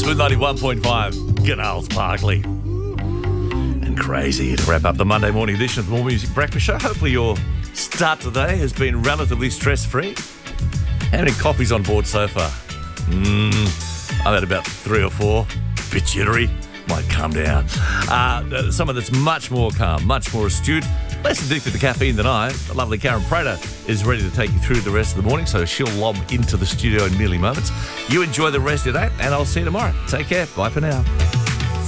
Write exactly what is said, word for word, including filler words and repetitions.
Smooth ninety-one point five, Canals Parkley. And crazy to wrap up the Monday morning edition of the More Music Breakfast Show. Hopefully your start today has been relatively stress-free. How many coffees on board so far? Mm, I've had about three or four. Bit jittery. Might calm down. Uh, someone that's much more calm, much more astute, less addicted to caffeine than I, the lovely Karen Prater, is ready to take you through the rest of the morning, so she'll lob into the studio in merely moments. You enjoy the rest of your day, and I'll see you tomorrow. Take care. Bye for now.